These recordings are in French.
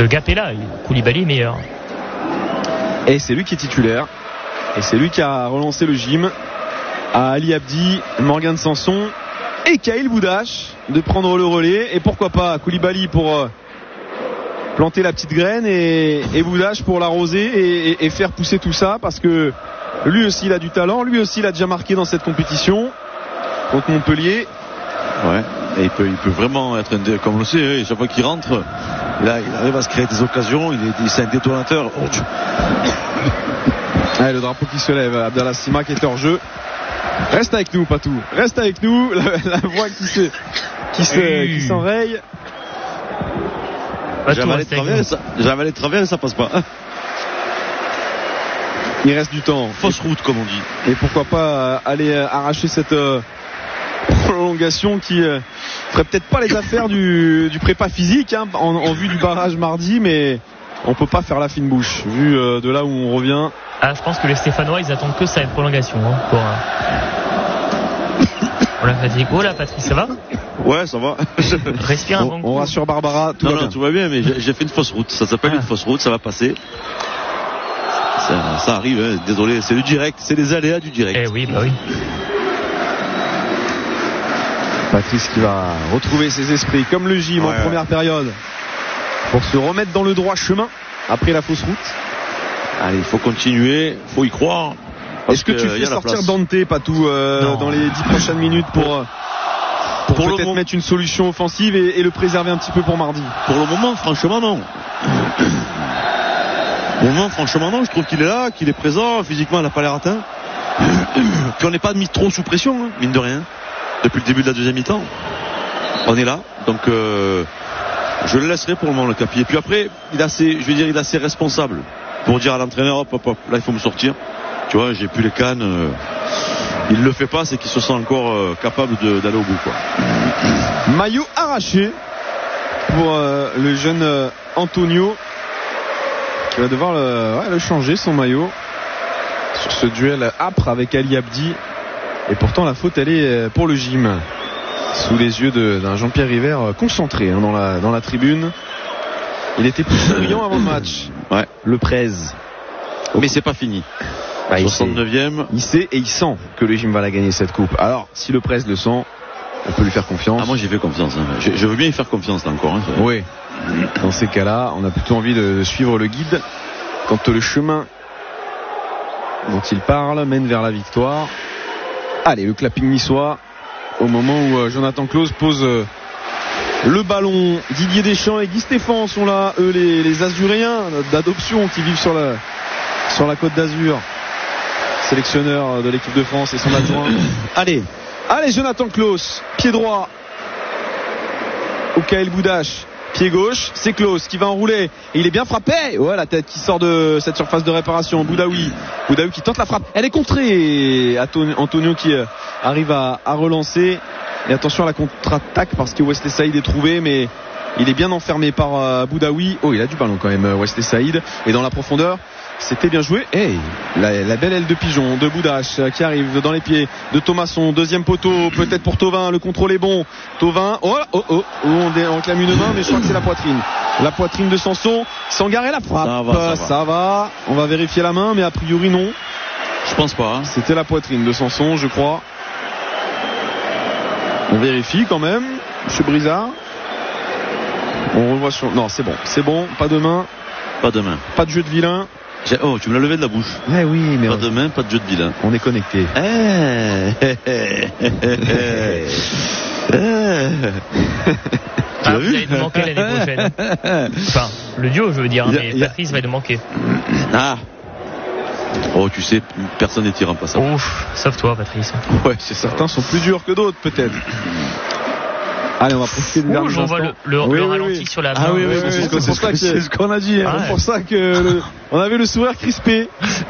Le gap est là, Koulibaly est meilleur. Et c'est lui qui est titulaire. Et c'est lui qui a relancé le gym à Ali Abdi, Morgan Sanson et Kaïl Boudache de prendre le relais. Et pourquoi pas Koulibaly pour planter la petite graine et Boudache pour l'arroser et faire pousser tout ça, parce que lui aussi il a du talent, lui aussi il a déjà marqué dans cette compétition contre Montpellier. Ouais, et il peut vraiment être comme on le sait, chaque fois qu'il rentre, il arrive à se créer des occasions, c'est un détonateur. Allez, le drapeau qui se lève, Abdallah Sima qui est hors jeu. Reste avec nous, Patou, reste avec nous. La voix qui s'enraye. J'avais les travers et ça passe pas. Il reste du temps. Fausse route, comme on dit. Et pourquoi pas aller arracher cette prolongation qui ferait peut-être pas les affaires du prépa physique en vue du barrage mardi, mais on peut pas faire la fine bouche vu de là où on revient. Ah, je pense que les Stéphanois ils attendent que ça, une prolongation pour la fatigue. Oh là, Patrice, ça va? Ouais, ça va. Respire un bon coup. On rassure Barbara, tout va bien. Tout va bien, mais j'ai fait une fausse route. Ça s'appelle une fausse route, ça va passer. Ça arrive, hein. Désolé, c'est le direct, c'est les aléas du direct. Eh oui, bah oui. Patrice qui va retrouver ses esprits comme le gym en première période pour se remettre dans le droit chemin après la fausse route. Allez, il faut continuer, faut y croire. Est-ce que tu fais sortir Dante, Patou, dans les 10 prochaines minutes pour peut-être mettre une solution offensive et le préserver un petit peu pour mardi? Pour le moment, franchement, non. Je trouve qu'il est là, qu'il est présent, physiquement il n'a pas l'air atteint. Puis on n'est pas mis trop sous pression, hein, mine de rien, depuis le début de la deuxième mi-temps. On est là, donc je le laisserai pour le moment, le Capi. Et puis après, il est assez responsable pour dire à l'entraîneur, hop, là il faut me sortir. Tu vois, j'ai plus les cannes. Il le fait pas, c'est qu'il se sent encore capable d'aller au bout, quoi. Maillot arraché pour le jeune Antonio, qui va devoir le changer, son maillot, sur ce duel âpre avec Ali Abdi. Et pourtant la faute elle est pour le gym, sous les yeux d'un Jean-Pierre River concentré dans la tribune. Il était plus souriant avant le match, le Prez. Mais c'est pas fini. 69e. Il sait et il sent que le gym va la gagner cette coupe. Alors si le Prez le sent, on peut lui faire confiance. Ah, moi j'ai fait confiance, hein. Je veux bien y faire confiance là encore, hein. Oui. Dans ces cas-là, on a plutôt envie de suivre le guide quand le chemin dont il parle mène vers la victoire. Allez, le clapping niçois au moment où Jonathan Clauze pose le ballon. Didier Deschamps et Guy Stéphane sont là, eux les Azuréens d'adoption qui vivent sur la Côte d'Azur. Sélectionneur de l'équipe de France et son adjoint. Allez, Jonathan Clauze, pied droit au Kaïl Boudache. Pied gauche, c'est Clauze qui va enrouler. Et il est bien frappé. Ouais, la tête qui sort de cette surface de réparation. Boudaoui qui tente la frappe. Elle est contrée. Antonio qui arrive à relancer. Et attention à la contre-attaque parce que Wesley Saïd est trouvé, mais il est bien enfermé par Boudaoui. Oh, il a du ballon quand même, Wesley Saïd. Et dans la profondeur, c'était bien joué. Hey, la belle aile de pigeon de Boudache qui arrive dans les pieds de Thomasson. Deuxième poteau, peut-être pour Thauvin. Le contrôle est bon. Thauvin, on réclame une main, mais je crois que c'est la poitrine. La poitrine de Sanson. Sangaré la frappe. Ça va. On va vérifier la main, mais a priori non. Je pense pas. Hein. C'était la poitrine de Sanson, je crois. On vérifie quand même, monsieur Brizard. On revoit sur... Non, c'est bon. Pas de main. Pas de main. Pas de jeu de vilain. Oh, tu me l'as levé de la bouche. Eh oui, mais pas de main, pas de jeu de vilain. On est connecté. Vous allez nous manquer l'année prochaine. Enfin, le duo, je veux dire, mais Patrice va nous manquer. Ah. Oh, tu sais, personne n'est irremplaçable. Ouf, sauf toi, Patrice. Ouais, certains sont plus durs que d'autres, peut-être. Allez, on va profiter du dernier. On voit le ralenti sur la main. Ah oui, c'est ce qu'on a dit. C'est pour ça que on avait le sourire crispé.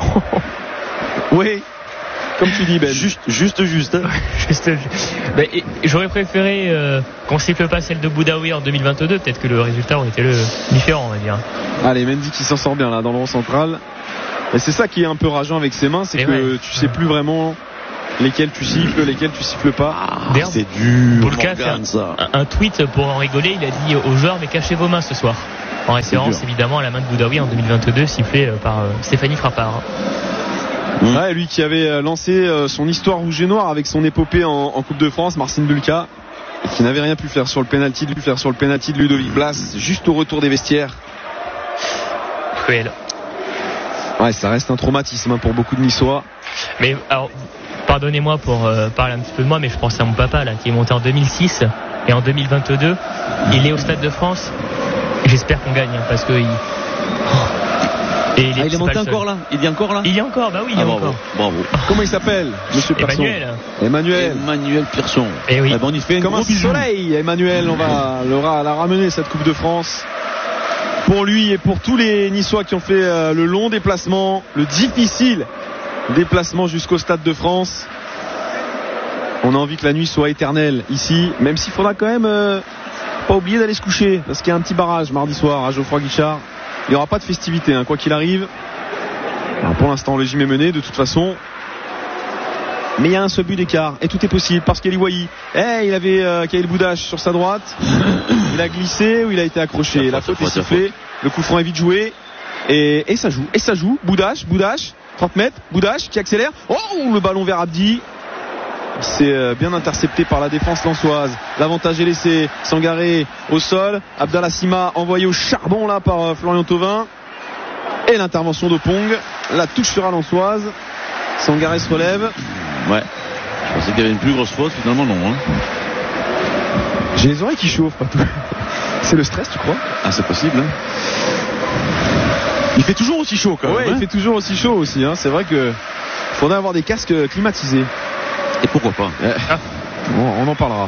Oui, comme tu dis, Ben. Juste. Hein. Ben, j'aurais préféré qu'on siffle pas celle de Boudaoui en 2022. Peut-être que le résultat aurait été différent, on va dire. Allez, Mendy qui s'en sort bien là dans le rond central. Et c'est ça qui est un peu rageant avec ses mains, c'est que tu sais plus vraiment lesquels tu siffles pas. C'est dur. Pour le cas, un tweet pour en rigoler, il a dit aux joueurs, mais cachez vos mains ce soir. en référence évidemment à la main de Boudaoui en 2022 sifflée par Stéphanie Frappard. Ouais, lui qui avait lancé son histoire rouge et noire avec son épopée en Coupe de France, Marcin Bulka, et qui n'avait rien pu faire sur le penalty de Ludovic Blas juste au retour des vestiaires. Cruel. Ouais, ça reste un traumatisme pour beaucoup de Niçois. Mais alors, pardonnez-moi pour parler un petit peu de moi, mais je pense à mon papa là, qui est monté en 2006 et en 2022, il est au Stade de France. J'espère qu'on gagne parce que il est monté encore là. Il y est encore là. Il y est encore, bah oui, il y est encore. Bravo. Comment il s'appelle, Monsieur Pierson? Emmanuel Pierson. Et oui. On y fait comme un soleil, Emmanuel. On va la ramener cette Coupe de France. Pour lui et pour tous les Niçois qui ont fait le long déplacement, le difficile déplacement jusqu'au Stade de France. On a envie que la nuit soit éternelle ici, même s'il faudra quand même pas oublier d'aller se coucher, parce qu'il y a un petit barrage mardi soir à Geoffroy Guichard. Il n'y aura pas de festivité, quoi qu'il arrive. Alors pour l'instant, le gym est mené de toute façon. Mais il y a un seul but d'écart et tout est possible parce qu'Eli Wahi, il avait Kaïl Boudache sur sa droite. Il a glissé ou il a été accroché. La faute est sifflée. Le coup franc est vite joué et ça joue. Boudache, 30 mètres. Boudache qui accélère. Oh, le ballon vers Abdi. C'est bien intercepté par la défense lensoise. L'avantage est laissé. Sangaré au sol. Abdallah Sima envoyé au charbon là par Florian Thauvin. Et l'intervention d'Opong. La touche sera lensoise. Sangaré se relève. Ouais. Je pensais qu'il y avait une plus grosse faute, finalement non. J'ai les oreilles qui chauffent, pas tout. C'est le stress, tu crois? Ah, c'est possible. Il fait toujours aussi chaud quand même. Ouais, il fait toujours aussi chaud aussi. C'est vrai que faudrait avoir des casques climatisés. Et pourquoi pas? Bon, on en parlera.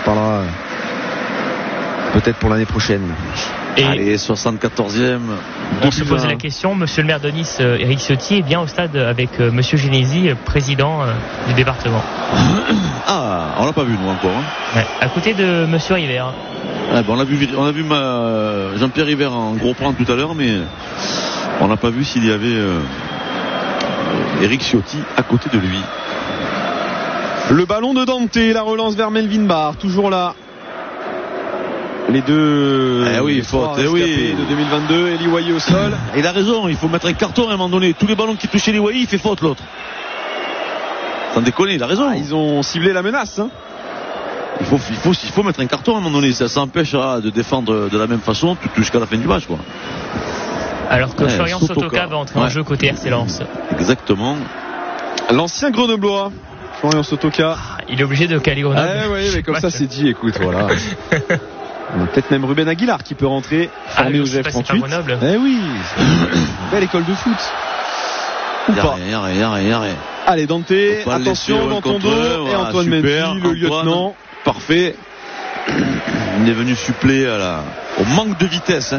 Peut-être pour l'année prochaine. Et allez, 74e. On se pose la question, monsieur le maire de Nice, Éric Ciotti, est bien au stade avec monsieur Génési, président du département. Ah, on l'a pas vu nous encore. Ouais, à côté de monsieur River. On a vu Jean-Pierre River en gros plan tout à l'heure, mais on n'a pas vu s'il y avait Éric Ciotti à côté de lui. Le ballon de Dante, la relance vers Melvin Barr, toujours là. Les deux faute, de 2022, Eli Wahi au sol. Et il a raison, il faut mettre un carton à un moment donné. Tous les ballons qui touchaient Eli Wahi, il fait faute l'autre. Sans déconner, il a raison. Ils ont ciblé la menace. Il faut mettre un carton à un moment donné. Ça empêchera de défendre de la même façon jusqu'à la fin du match, quoi. Alors que Florian Sotoka va entrer en jeu côté RC Lens. Exactement. L'ancien Grenoblois, Florian Sotoka. Il est obligé de caler Grenoble. Oui, mais comme ça c'est dit, écoute, voilà. On a peut-être même Ruben Aguilar qui peut rentrer, formé au GF38. Oui, belle école de foot. Ou pas. Allez, Dante, attention dans ton dos. Et Antoine Mendy, le lieutenant. Parfait. Il est venu suppléer au manque de vitesse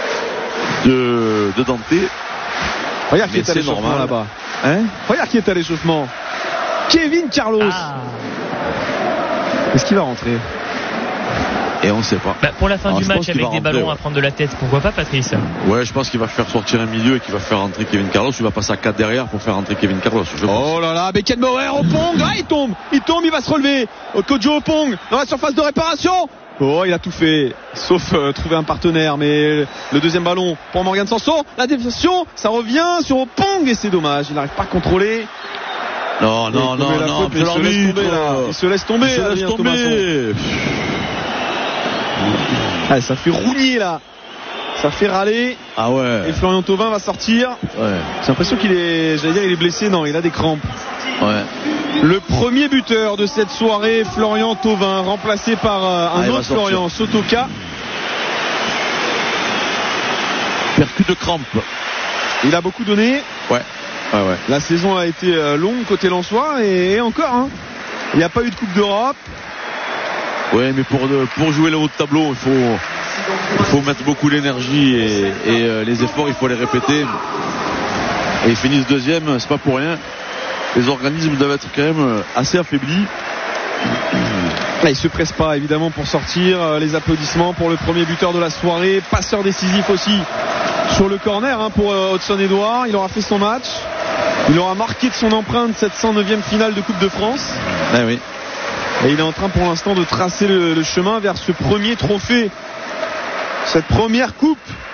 de Dante. Regarde qui est à l'échauffement là-bas. Regarde qui est à l'échauffement. Kevin Carlos. Est-ce qu'il va rentrer? Et on ne sait pas. Pour la fin du match avec des ballons à prendre de la tête, pourquoi pas, Patrice? Ouais, je pense qu'il va faire sortir un milieu et qu'il va faire rentrer Kevin Carlos. Il va passer à 4 derrière pour faire rentrer Kevin Carlos. Oh là là, Beckenbauer, Opong, il tombe, il va se relever. Kojo Opong dans la surface de réparation. Oh, il a tout fait, sauf trouver un partenaire. Mais le deuxième ballon pour Morgan Sanson, la déviation, ça revient sur Opong et c'est dommage. Il n'arrive pas à contrôler. Non, il se laisse tomber. Ah, ça fait rougner là. Ça fait râler. Ah ouais. Et Florian Thauvin va sortir. Ouais. J'ai l'impression qu'il est, il est blessé. Non, il a des crampes. Ouais. Le premier buteur de cette soirée, Florian Thauvin, remplacé par un autre Florian Sotoka. Percu de crampes. Il a beaucoup donné. Ouais. La saison a été longue côté lensois et encore. Il n'y a pas eu de Coupe d'Europe. Ouais, mais pour jouer le haut de tableau, il faut mettre beaucoup d'énergie et les efforts, il faut les répéter. Et ils finissent deuxième, c'est pas pour rien. Les organismes doivent être quand même assez affaiblis. Là, il se presse pas évidemment pour sortir. Les applaudissements pour le premier buteur de la soirée, passeur décisif aussi sur le corner pour Hudson Edouard. Il aura fait son match, il aura marqué de son empreinte cette 109e finale de Coupe de France. Ah oui. Et il est en train pour l'instant de tracer le chemin vers ce premier trophée, cette première coupe